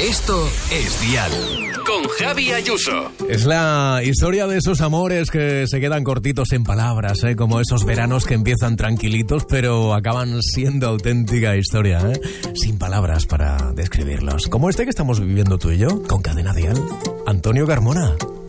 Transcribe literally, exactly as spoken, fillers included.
Esto es Dial, con Javi Ayuso. Es la historia de esos amores que se quedan cortitos en palabras, ¿eh? Como esos veranos que empiezan tranquilitos, pero acaban siendo auténtica historia, ¿eh? Sin palabras para describirlos. Como este que estamos viviendo tú y yo, con Cadena Dial. Antonio Carmona.